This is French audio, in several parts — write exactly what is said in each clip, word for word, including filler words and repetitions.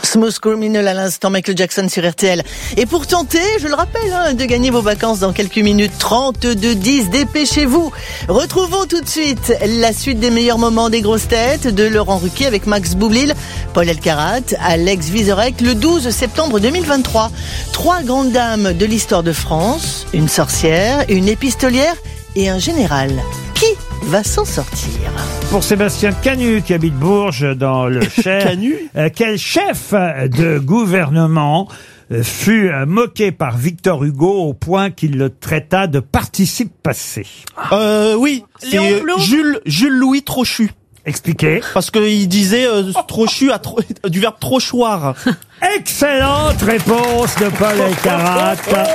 Smooth Criminal à l'instant, Michael Jackson sur R T L. Et pour tenter, je le rappelle, hein, de gagner vos vacances dans quelques minutes, trente-deux dix, dépêchez-vous. Retrouvons tout de suite la suite des meilleurs moments des grosses têtes de Laurent Ruquier avec Max Boublil, Paul Elkarat, Alex Vizorek, le douze septembre deux mille vingt-trois. Trois grandes dames de l'histoire de France, une sorcière, une épistolière et un général. Qui va s'en sortir? Pour Sébastien Canu, qui habite Bourges, dans le Cher. Canu euh, Quel chef de gouvernement euh, fut euh, moqué par Victor Hugo au point qu'il le traita de participe passé? Euh, oui, c'est Léon Blum. Jules, Jules Louis Trochu. Expliquez. Parce qu'il disait euh, Trochu à tro- du verbe trochoir. Excellente réponse de Paul Elkarat.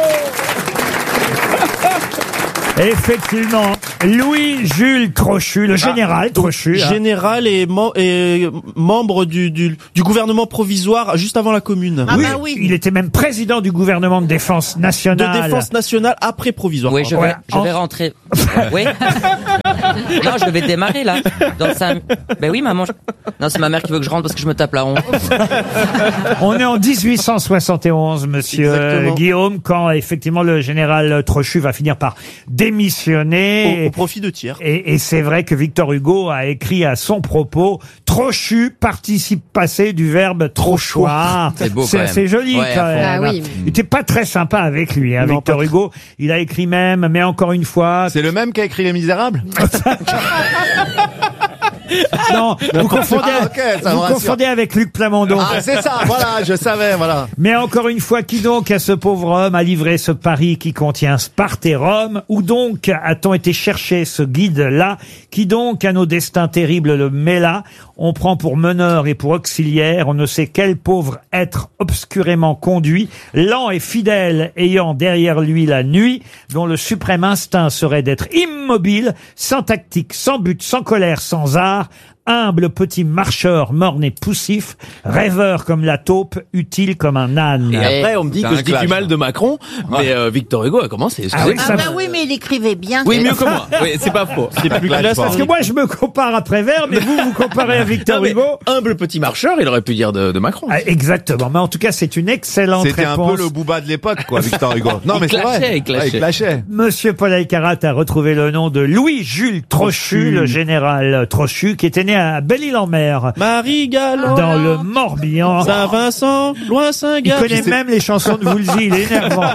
Effectivement, Louis-Jules Trochu, le général Ah, Trochu. hein. Général et, mem- et membre du, du, du gouvernement provisoire juste avant la Commune. Ah oui, bah oui. il était même président du gouvernement de défense De nationale. défense nationale après provisoire. Oui, je pardon. vais, je vais rentrer. Oui. Non, je vais démarrer là. Dans cinq... Ben oui, maman. je- Non, c'est ma mère qui veut que je rentre parce que je me tape la honte. On est en dix-huit cent soixante et onze, monsieur Exactement. euh, Guillaume, quand effectivement le général Trochu va finir par Au, démissionner. au profit de Thiers. Et, et c'est vrai que Victor Hugo a écrit à son propos « Trochu, participe passé du verbe trochoir ». C'est beau, quand C'est même. assez joli Ouais, quand à fond. même. Ah oui. Il était pas très sympa avec lui, hein, Non, Victor pas Hugo. Il a écrit même, mais encore une fois... C'est le même qui a écrit Les Misérables? Non, vous confondez, Ah, ok, ça me vous rassure. confondez avec Luc Plamondon. Ah, c'est ça, voilà, je savais, voilà. Mais encore une fois, qui donc à ce pauvre homme a livré ce Paris qui contient Sparte et Rome? Où donc a-t-on été chercher ce guide-là? Qui donc à nos destins terribles le met là? On prend pour meneur et pour auxiliaire, on ne sait quel pauvre être obscurément conduit, lent et fidèle, ayant derrière lui la nuit, dont le suprême instinct serait d'être immobile, sans tactique, sans but, sans colère, sans art, humble petit marcheur morne et poussif, rêveur comme la taupe, utile comme un âne. Et après, on me dit C'est que un je dis clash, du mal hein. de Macron, mais euh, Victor Hugo a commencé. Ah oui, Ah ça- bah oui, mais il écrivait bien. Oui, c'est- mieux que moi. Oui, c'est pas faux. C'est plus clash, classe. Parce que moi, je me compare à Prévert, mais vous, vous comparez à Victor Non, mais Hugo. humble petit marcheur, il aurait pu dire de, de Macron. Ah, exactement. Mais en tout cas, c'est une excellente C'était un réponse. peu le booba de l'époque, quoi, Victor Hugo. Non, Il mais c'est clashait, vrai. il clashait. Ouais, il clashait. Monsieur Paul Elkarat a retrouvé le nom de Louis-Jules Trochu, Trochu. le général Trochu, qui était né à Belle-Île-en-Mer, Marie Galland. dans le Morbihan. Saint-Vincent, loin Il Saint-Gall. connaît même les chansons de Woolsey, il est énervant.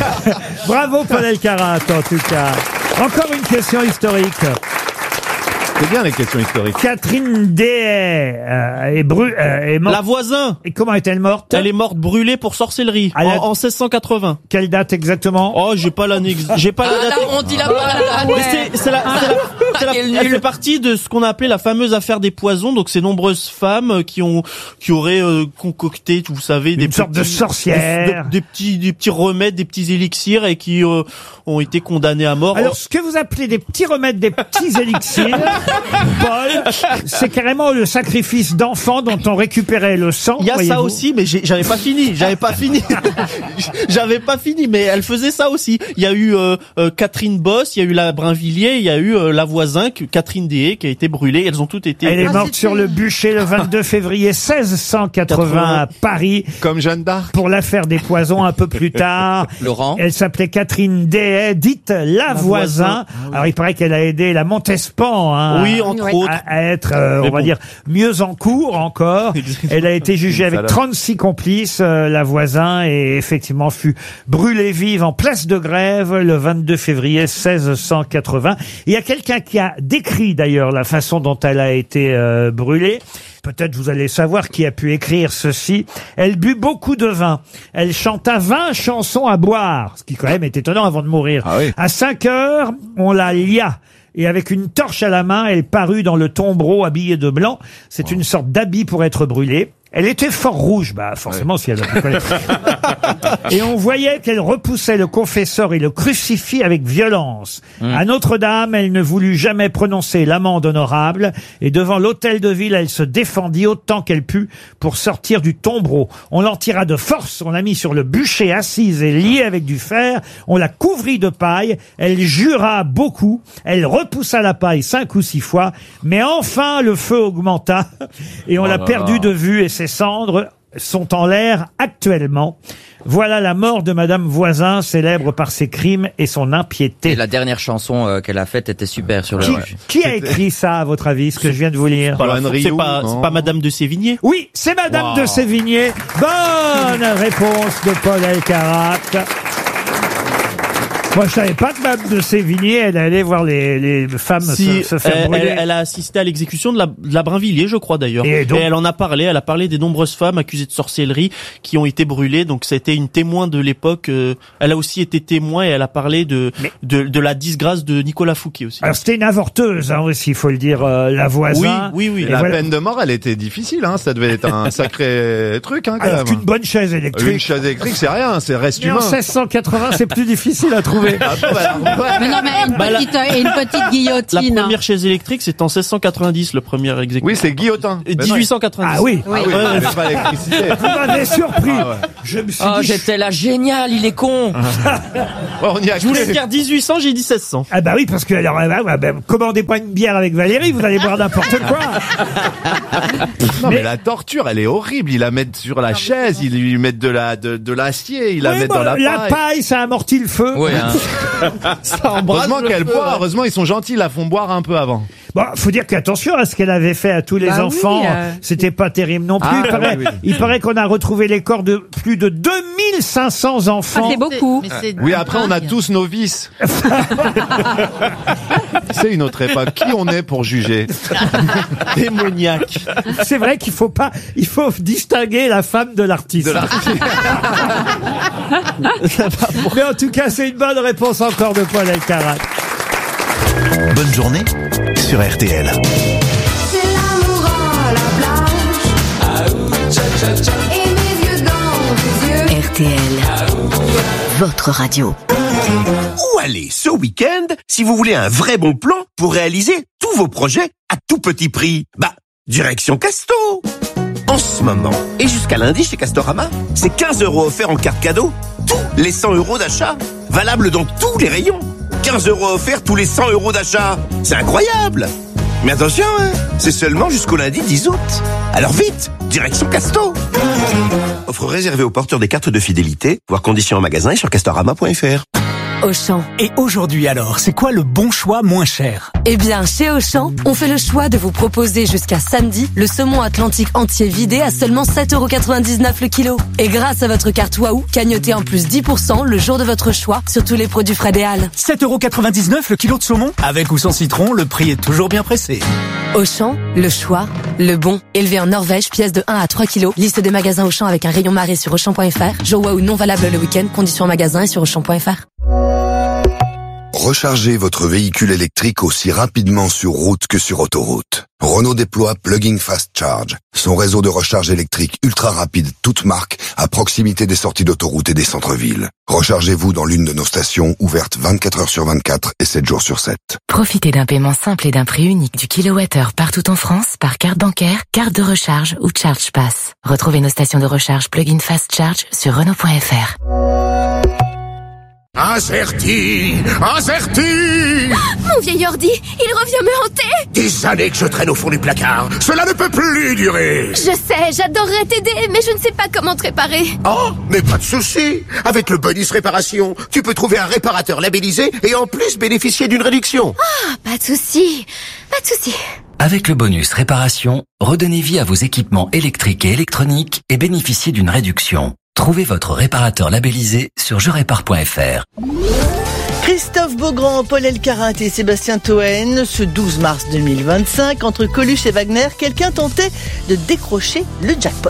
Bravo Paul Elkarat, en tout cas. Encore une question historique. C'est bien les questions historiques. Catherine Dehaye euh, est, bru- euh, est morte. La voisin. Et comment est-elle morte? Elle est morte brûlée pour sorcellerie Ah, la- en, en seize cent quatre-vingts. Quelle date exactement? Oh, j'ai pas l'année, ex- j'ai pas la Ah, date. là, on dit la bonne Mais c'est, c'est la, c'est la, c'est la- Quel elle nul. fait partie de ce qu'on a appelé la fameuse affaire des poisons. Donc, ces nombreuses femmes qui ont, qui auraient euh, concocté, vous savez, des Une sorte de petits- sorcière. des, des petits, des petits remèdes, des petits élixirs et qui euh, ont été condamnés à mort. Alors, ce que vous appelez des petits remèdes, des petits élixirs, Paul, c'est carrément le sacrifice d'enfants dont on récupérait le sang. Il y a voyez-vous. ça aussi, mais j'ai- j'avais pas fini, j'avais pas fini, j'avais pas fini, mais elle faisait ça aussi. Il y a eu euh, euh, Catherine Boss, il y a eu la Brinvilliers, il y a eu euh, la voisin, que- Catherine Dehaye, qui a été brûlée. Elles ont toutes été. Elle est Ah, morte c'était- sur le bûcher le vingt-deux février seize cent quatre-vingts à Paris. Comme Jeanne d'Arc. Pour l'affaire des poisons un peu plus tard. Laurent. Elle s'appelait Catherine Dehaye, dite la, voisin. voisin. Alors il paraît qu'elle a aidé la Montespan, hein, Oui, entre Oui. autres. à, à être, euh, on Mais va bon. dire, mieux en cours encore. Elle a été jugée avec Salope. trente-six complices, euh, la voisin, et effectivement fut brûlée vive en place de Grève le vingt-deux février seize cent quatre-vingts. Il y a quelqu'un qui a décrit d'ailleurs la façon dont elle a été euh, brûlée. Peut-être vous allez savoir qui a pu écrire ceci. Elle but beaucoup de vin. Elle chanta vingt chansons à boire, ce qui quand même est étonnant avant de mourir. Ah oui. À cinq heures, on la lia. Et avec une torche à la main, elle parut dans le tombereau habillée de blanc. C'est une sorte d'habit pour être brûlée. Elle était fort rouge, bah forcément si elle a pu connaître. Et on voyait qu'elle repoussait le confesseur et le crucifix avec violence. Mmh. À Notre-Dame, elle ne voulut jamais prononcer l'amende honorable, et devant l'hôtel de ville, elle se défendit autant qu'elle put pour sortir du tombereau. On l'en tira de force, on l'a mis sur le bûcher assise et liée avec du fer, on la couvrit de paille, elle jura beaucoup, elle repoussa la paille cinq ou six fois, mais enfin le feu augmenta, et on l'a là perdue là. de vue, et ses cendres sont en l'air actuellement. Voilà la mort de Madame Voisin, célèbre par ses crimes et son impiété. Et la dernière chanson euh, qu'elle a faite était super sur le. Qui, Ouais. qui a écrit ça, à votre avis, ce que je viens de vous lire? Pas la- Johan C'est Rioux, pas, non. c'est pas Madame de Sévigné? Oui, c'est Madame Wow. de Sévigné. Bonne réponse de Paul Elkarat. Moi, je savais pas que Madame de Sévigné, elle allait voir les, les femmes Si, se, se faire elle, brûler. elle- elle a assisté à l'exécution de la, de la Brinvilliers, je crois d'ailleurs. Et Et, donc- elle en a parlé. Elle a parlé des nombreuses femmes accusées de sorcellerie qui ont été brûlées. Donc c'était une témoin de l'époque. euh, elle a aussi été témoin et elle a parlé de Mais- de, de la disgrâce de Nicolas Fouquet aussi. Alors, c'était une avorteuse, hein, aussi, il faut le dire, euh, la oui, Voisin. oui, oui. Et La voilà. peine de mort, elle était difficile, hein. Ça devait être un sacré truc, hein, quand Alors même. qu'une bonne chaise Une électrique. chaise électrique, c'est rien, c'est reste Mais en humain. seize cent quatre-vingts, c'est plus difficile à trouver. Ah, bah, Mais non, mais une Bah, la- petite, euh, une petite La guillotine. première chaise électrique, c'est en seize cent quatre-vingt-dix, le premier exécution. oui, c'est Guillotin. Et dix-huit cent quatre-vingt-dix. Ah oui. Ah oui, il avait pas l'électricité. Vous m'avez surpris. Ah ouais. Je me suis Oh, dit... j'étais là, génial, il est con. Ouais, on y a Je voulais cru. dire dix-huit cents, j'ai dit seize cents. Ah bah oui, parce que alors, bah, bah, bah, commandez pas une bière avec Valérie, vous allez boire n'importe quoi. Non, mais, Mais- la torture, elle est horrible. Ils la mettent sur la chaise, ils lui mettent de la, de, de l'acier, ils la Oui, mettent bon, dans la paille. la paille, ça amortit le feu. Ouais, hein. Ça embrasse Heureusement le qu'elle feu, boit, ouais. heureusement ils sont gentils, ils la font boire un peu avant. Bon, faut dire qu'attention à ce qu'elle avait fait à tous les Bah oui, enfants. euh. C'était pas terrible non plus. Ah, il paraît, oui, oui. il paraît qu'on a retrouvé les corps de plus de deux mille cinq cents Ah, enfants. c'est beaucoup. Mais c'est Oui, après on a dingue. tous nos vices. C'est une autre époque. Qui on est pour juger? Démoniaque. C'est vrai qu'il faut pas, il faut distinguer la femme de l'artiste. De la- Mais en tout cas, c'est une bonne réponse encore de Paul Elkarat. Bonne journée sur R T L. C'est l'amour à la plage. Et mes yeux dans tes yeux. R T L, votre radio. Où aller ce week-end si vous voulez un vrai bon plan pour réaliser tous vos projets à tout petit prix? Bah, direction Casto. En ce moment, et jusqu'à lundi chez Castorama, c'est quinze euros offerts en carte cadeau, tous les cent euros d'achat. Valable dans tous les rayons. quinze euros offerts tous les cent euros d'achat. C'est incroyable. Mais attention, hein, c'est seulement jusqu'au lundi dix août. Alors vite, direction Casto. Offre réservée aux porteurs des cartes de fidélité, voire conditions en magasin et sur castorama point f r. Auchan. Et aujourd'hui alors, c'est quoi le bon choix moins cher? Eh bien, chez Auchan, on fait le choix de vous proposer jusqu'à samedi le saumon atlantique entier vidé à seulement sept euros quatre-vingt-dix-neuf le kilo. Et grâce à votre carte Waouh, gagnotez en plus dix pour cent le jour de votre choix sur tous les produits frais des Halles. sept euros quatre-vingt-dix-neuf le kilo de saumon? Avec ou sans citron, le prix est toujours bien pressé. Auchan, le choix, le bon. Élevé en Norvège, pièce de un à trois kilos. Liste des magasins Auchan avec un rayon marée sur Auchan point f r. Jour Waouh non valable le week-end. Conditions en magasin et sur Auchan point f r. Rechargez votre véhicule électrique aussi rapidement sur route que sur autoroute. Renault déploie Plug-in Fast Charge, son réseau de recharge électrique ultra rapide toute marque à proximité des sorties d'autoroute et des centres-villes. Rechargez-vous dans l'une de nos stations ouvertes vingt-quatre heures sur vingt-quatre et sept jours sur sept. Profitez d'un paiement simple et d'un prix unique du kilowattheure partout en France par carte bancaire, carte de recharge ou Charge Pass. Retrouvez nos stations de recharge Plug-in Fast Charge sur Renault point f r. Incerti, incerti. Mon vieil ordi, il revient me hanter. Des années que je traîne au fond du placard. Cela ne peut plus durer. Je sais, j'adorerais t'aider, mais je ne sais pas comment te réparer. Oh, mais pas de souci. Avec le bonus réparation, tu peux trouver un réparateur labellisé et en plus bénéficier d'une réduction. Ah, pas de souci, pas de souci. Avec le bonus réparation, redonnez vie à vos équipements électriques et électroniques et bénéficiez d'une réduction. Trouvez votre réparateur labellisé sur je répare point f r. Christophe Beaugrand, Paul Elkarat et Sébastien Toen, ce douze mars deux mille vingt-cinq, entre Coluche et Wagner, quelqu'un tentait de décrocher le jackpot.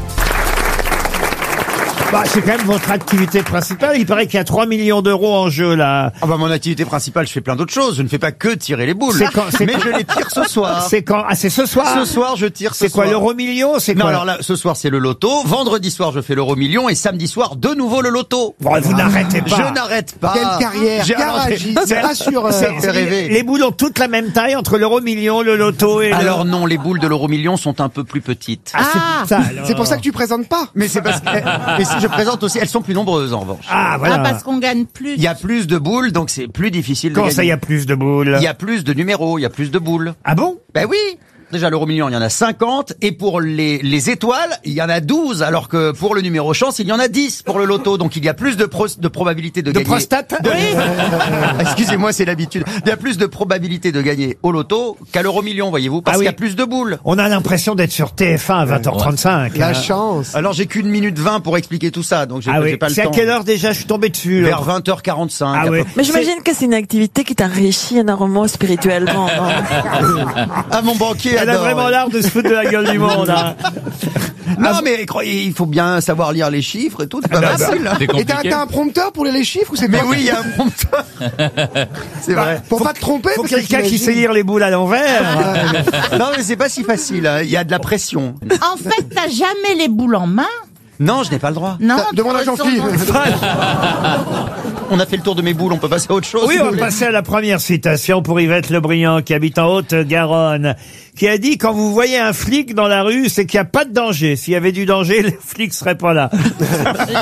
Bah, c'est quand même votre activité principale. Il paraît qu'il y a trois millions d'euros en jeu, là. Ah bah mon activité principale, je fais plein d'autres choses. Je ne fais pas que tirer les boules. C'est quand- c'est mais quand- je les tire ce soir. C'est quand? Ah, c'est ce soir? Ce soir, je tire ce C'est quoi, soir. l'euro million? C'est Non, quoi? alors là, ce soir, c'est le loto. Vendredi soir, je fais l'euro million. Et samedi soir, de nouveau le loto. Bon, vous n'arrêtez pas. Je n'arrête pas. Quelle carrière, J'ai- alors, garagiste, c'est- rassure, c'est- euh, c'est rêver. Les boules ont toutes la même taille entre l'euro million, le loto et le... Alors non, les boules de l'euro million sont un peu plus petites. Ah, c'est pour ça, alors. c'est pour ça que tu présentes pas. Mais c'est parce que, mais si je présente aussi, elles sont plus nombreuses en revanche. Ah, voilà. Ah, parce qu'on gagne plus. Il y a plus de boules, donc c'est plus difficile de Comment gagner. ça, il y a plus de boules? Il y a plus de numéros, il y a plus de boules. Ah bon? Ben oui. Déjà, l'euro million, il y en a cinquante. Et pour les, les étoiles, il y en a douze. Alors que pour le numéro chance, il y en a dix pour le loto. Donc, il y a plus de, pro, de probabilité de, De gagner. prostate de- Oui. Excusez-moi, c'est l'habitude. Il y a plus de probabilité de gagner au loto qu'à l'euro million, voyez-vous. Parce Ah oui. qu'il y a plus de boules. On a l'impression d'être sur T F un à vingt heures trente-cinq. La hein. chance. Alors, j'ai qu'une minute vingt pour expliquer tout ça. Donc, j'ai Ah j'ai oui. pas le C'est à temps. quelle heure déjà je suis tombé dessus là Vers vingt heures quarante-cinq. Ah à oui. peu Mais j'imagine que c'est une activité qui t'enrichit énormément spirituellement. non Ah, mon banquier Elle a adore. vraiment l'art de se foutre de la gueule du monde. Hein. Non, mais croyez, il faut bien savoir lire les chiffres et tout. C'est pas bah, facile. hein. Et t'as t'as un prompteur pour lire les chiffres ou c'est Mais pas oui, il y a un prompteur. C'est vrai. Pour pas te tromper. Faut parce que quelqu'un qui t'imagines- sait lire les boules à l'envers. Non, mais c'est pas si facile. hein. Il y a de la pression. En fait, t'as jamais les boules en main. Non, je n'ai pas le droit. Non. T'as- Demande à elles sont Jean-Philippe. dans- On a fait le tour de mes boules, on peut passer à autre chose. Oui, si on vous va voulez. passer à la première citation pour Yvette Le Briand, qui habite en Haute-Garonne, qui a dit « Quand vous voyez un flic dans la rue, c'est qu'il n'y a pas de danger. S'il y avait du danger, les flics seraient pas là. Jean-Yann. »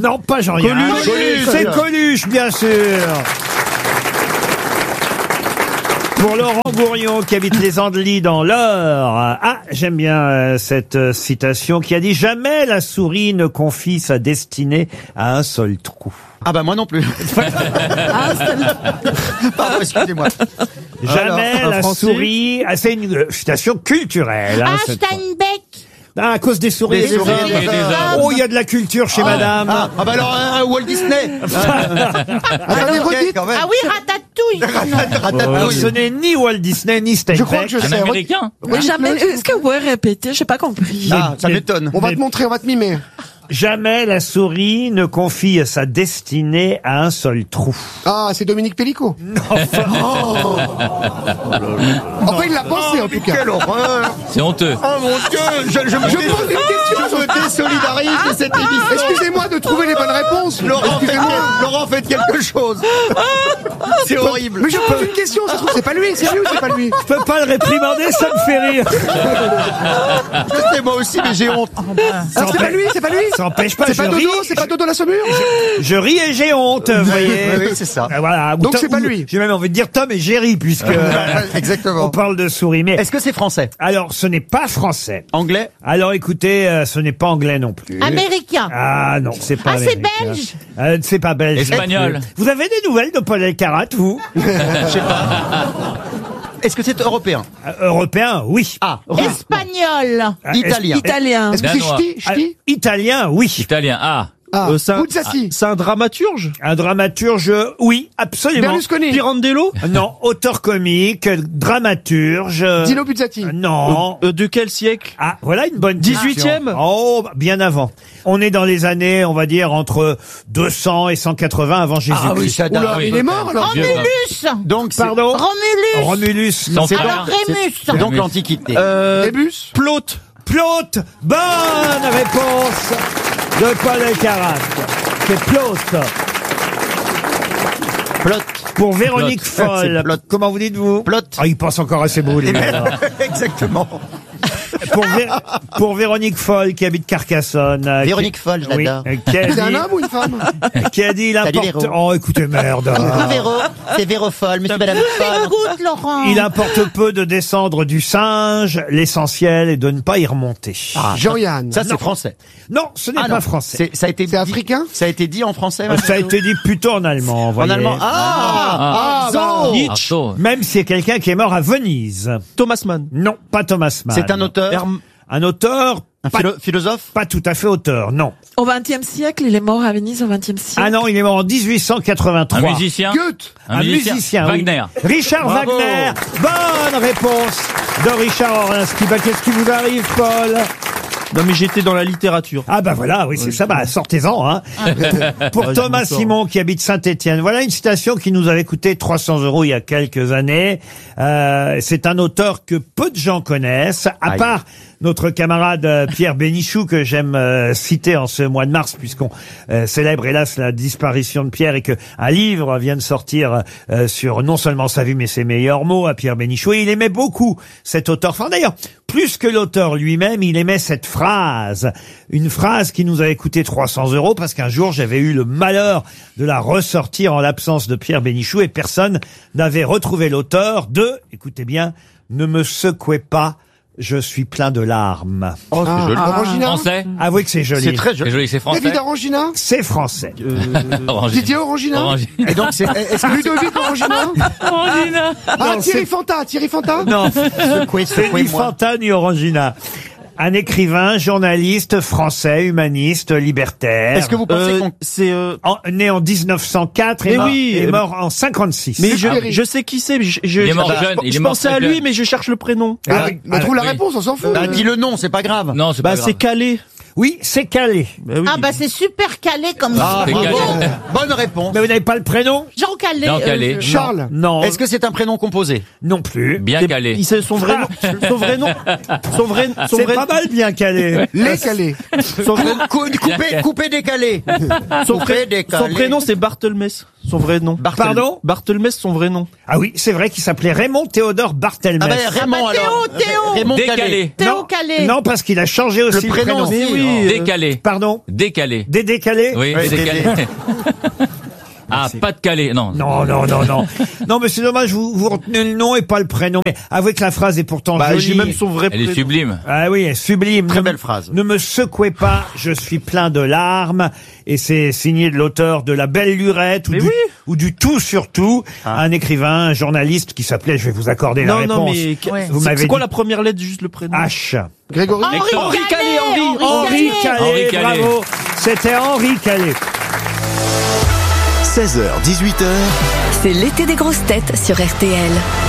Non, pas Jean-Yann. Coluche. Coluche. C'est Coluche, bien sûr. Pour Laurent Gourion, qui habite les Andelys dans l'Eure. Ah, j'aime bien euh, cette euh, citation qui a dit « Jamais la souris ne confie sa destinée à un seul trou. Ah bah moi non plus. Ah, c'est- Pardon, excusez-moi. » Jamais Alors, un la Français souris... Ah, c'est une euh, citation culturelle. hein, Ah, cette fois. Steinbeck. Ah, à cause des souris. Des c'est souris, ça. des hommes. Oh, il y a de la culture chez Ah, madame. Ah, ah bah alors euh, Walt Disney. Attendez, Ok, redites. quand même. Ah oui, Ratatouille. Ratatouille. Oh, ce n'est ni Walt Disney, ni Steinbeck. Je crois que je sais. Américain. Redites-le. Jamais. Est-ce que vous pouvez répéter? J'ai pas compris. Ah, ça m'étonne. On va te montrer, on va te mimer. Jamais la souris ne confie sa destinée à un seul trou. Ah, c'est Dominique Pellicot. Enfin, Enfin, il l'a pensé en tout cas. Quelle horreur. C'est honteux. Oh mon Dieu, je, je, me Je dé- pose une question. je me désolidarise de cette émission. Excusez-moi de trouver les bonnes réponses. Laurent, faites, Excusez-moi. Laurent, faites quelque chose. C'est horrible. Mais je pose une question, ça se trouve, c'est pas lui, c'est lui ou c'est pas lui? je peux pas le réprimander, ça me fait rire. Je sais moi aussi, mais j'ai honte. Alors c'est pas lui, c'est pas lui? Ça n'empêche pas, C'est je pas ris. Dodo, c'est pas Dodo la saumure? Je ris et j'ai honte, vous voyez. Oui, oui, c'est ça. Ah, Voilà. Donc Ou- c'est pas ou- lui. J'ai même envie de dire Tom et Jerry, puisque on Exactement. parle de souris. Mais Est-ce que c'est français? alors, ce n'est pas français. Anglais? Alors, écoutez, euh, ce n'est pas anglais non plus. Américain. Ah non, c'est pas Ah, c'est américain. belge. Euh, c'est pas belge. Espagnol. non plus. Vous avez des nouvelles de Paul Elkarat, vous Je sais pas. Est-ce que c'est européen? Euh, Européen, oui. Ah, Espagnol. Ah, italien. Italien. Est-ce que c'est Danois. ch'ti, Ah, ch'ti? Italien, oui. Italien. Ah. Ah, Euh, c'est un- Buzzati. C'est un dramaturge? Un dramaturge, oui, absolument. Berlusconi. Pirandello? Non, auteur comique, dramaturge. Dino Buzzati. Euh, Non. Euh, de quel siècle? Ah, voilà une bonne dix-huitième? question. Oh, bah, bien avant. On est dans les années, on va dire, entre deux cents et cent quatre-vingts avant Jésus-Christ. Ah oui, ça date. Oula, il est mort alors? Romulus. Donc, c'est Pardon Romulus. Romulus. Son Non. frère. Alors Rémus. c'est donc l'Antiquité. Euh, Rébus. Plaute. Plaute. Bonne réponse de Paul Elkarat. C'est Plaute. Plot. Pour Véronique Plaute. Foll. C'est Plaute. Comment vous dites-vous Plot. Ah, il pense encore à ses boules. lui, alors. Exactement. pour, Vé- pour Véronique Foll qui habite Carcassonne. euh, Véronique qui- Foll, je oui, l'adore. euh, qui a C'est un dit- homme ou une femme? qui a dit il Salut, importe. Véro. Oh, écoutez, merde. Coucou Véro, c'est Véro Foll, monsieur madame Foll. Écoute, Laurent. Il importe peu de descendre du singe. L'essentiel est de ne pas y remonter. Ah, Jean-Yann. Ça, c'est Non. français. Non, ce n'est Ah, pas non. français. C'est, ça a été C'est dit- africain? Ça a été dit en français, Euh, Ça a Mathieu été dit plutôt en allemand. En voyez. allemand. Ah, Ah, bah, Nietzsche. Artaud. Même si c'est quelqu'un qui est mort à Venise. Thomas Mann. Non, pas Thomas Mann. C'est un auteur. Herm- Un auteur. Un pas, philo- philosophe. pas tout à fait auteur, non. Au vingtième siècle, il est mort à Venise au vingtième siècle. Ah non, il est mort en dix-huit cent quatre-vingt-trois. Un musicien. Goethe. Un musicien, oui. Wagner. Richard Bravo. Wagner. Bonne réponse de Richard Orlinski. Bah, qu'est-ce qui vous arrive, Paul? Non mais j'étais dans la littérature. Ah bah voilà, oui, c'est ça, bah sortez-en. Hein. Pour Ah, Thomas je me sors. Simon qui habite Saint-Étienne, voilà une citation qui nous avait coûté trois cents euros il y a quelques années. Euh, c'est un auteur que peu de gens connaissent, à Aïe. part notre camarade euh, Pierre Bénichou que j'aime euh, citer en ce mois de mars puisqu'on euh, célèbre hélas la disparition de Pierre et que un livre vient de sortir euh, sur non seulement sa vie mais ses meilleurs mots à Pierre Bénichou. Et il aimait beaucoup cet auteur. Enfin d'ailleurs, plus que l'auteur lui-même, il aimait cette phrase. Une phrase qui nous avait coûté trois cents euros parce qu'un jour j'avais eu le malheur de la ressortir en l'absence de Pierre Bénichou et personne n'avait retrouvé l'auteur de, écoutez bien, Ne me secouez pas, je suis plein de larmes. Oh, c'est joli. Orangina. Français. Avouez que c'est joli. C'est très joli. C'est joli, c'est français. David Orangina. C'est français. Orangina. Didier Orangina. Orangina. Et donc, c'est, est-ce que Ludovic Orangina. Orangina. Ah, Non, Thierry c'est- Fanta. Thierry Fanta. Non, secouez, c'est ni secouez-moi. Fanta ni Orangina. Un écrivain, journaliste français, humaniste, libertaire. Est-ce que vous pensez Euh, qu'on... c'est euh, En- né en dix-neuf cent quatre et, Mais mort, oui, et euh, mort en cinquante-six. mais je, Ah, je sais qui c'est. mais Je, je, Il est mort bah, jeune, il est je mort pensais très à lui, jeune. mais je cherche le prénom. Ah, Ah, mais trouve la oui. réponse, on s'en fout. Bah, dis le nom, c'est pas grave. Non, c'est Bah pas c'est grave. Calais. Oui, c'est Calais. Bah oui. Ah bah c'est super calé comme Ah, C'est bravo. Calais. Bonne réponse. Mais vous n'avez pas le prénom? Jean Calais. Jean Calais. euh, Charles. Non. Est-ce que c'est un prénom composé? Non plus. Bien C'est- calé. il sait son vrai nom. Son vrai nom. Son vrai. Son C'est vrai. pas mal bien Calais. Les Calais. Son vrai. Cou- Coupé, coupé, décalé. Son, Coupé, vrai- décalé. son prénom c'est Barthelmess. Son vrai nom. Barthel- Pardon? Barthelmess, son vrai nom. Ah oui, c'est vrai qu'il s'appelait Raymond Théodore Barthelmess. Ah ben, Raymond, Ah bah, Théo, alors. Théo. Raymond Calais. Décalé. Théo non, Calais. non, parce qu'il a changé aussi le Le prénom, prénom. mais Mais oui. euh, Décalé. Pardon? Décalé. Dédé Calais? Oui, Oui, décalé. Ah, pas de calé. Non. Non, non, non, non. Non, mais c'est dommage, vous, vous retenez le nom et pas le prénom. Mais avouez que la phrase est pourtant Bah, jolie. j'ai même son vrai Elle est prénom. sublime. Ah oui, elle est sublime. Très Ne me- belle phrase. Ne me secouez pas, je suis plein de larmes. Et c'est signé de l'auteur de La Belle Lurette ou, Mais du, oui. ou du Tout sur Tout, un écrivain, un journaliste qui s'appelait, je vais vous accorder la Non, non, réponse. mais Ouais. Vous c'est- m'avez c'est quoi dit la première lettre, juste le prénom? H. Grégory. Henri Hector. Calais. Calais, Henri. Henri Calais, Henri Calais. bravo. C'était Henri Calais. seize heures, dix-huit heures. C'est l'été des grosses têtes sur R T L.